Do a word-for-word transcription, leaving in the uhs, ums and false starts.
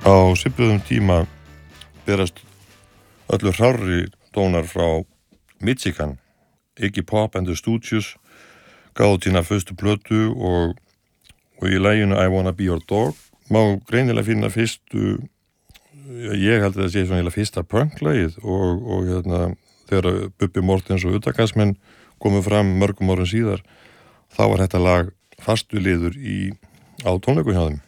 Á svipuðum tíma berast öllu hrárri tónar frá Michigan. Iggy Pop and the Stooges gáðu sína fyrstu plötu og, og í laginu I Wanna Be Your Dog má greinilega finna fyrstu, ég held að það sé svona eiginlega fyrsta punk-lagið og, og hérna, þegar Bubbi Morthens og Utakasmenn komu fram mörgum árum síðar, þá var þetta lag fastu liður í, á tónleikum hjá þeim.